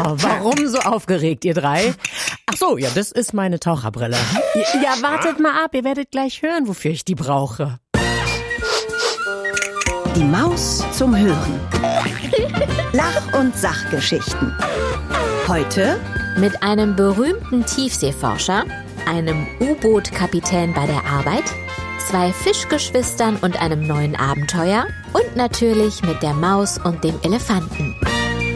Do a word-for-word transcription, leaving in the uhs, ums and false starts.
Oh, warum so aufgeregt, ihr drei? Ach so, ja, das ist meine Taucherbrille. Ja, wartet mal ab, ihr werdet gleich hören, wofür ich die brauche. Die Maus zum Hören. Lach- und Sachgeschichten. Heute mit einem berühmten Tiefseeforscher, einem U-Boot-Kapitän bei der Arbeit, zwei Fischgeschwistern und einem neuen Abenteuer und natürlich mit der Maus und dem Elefanten.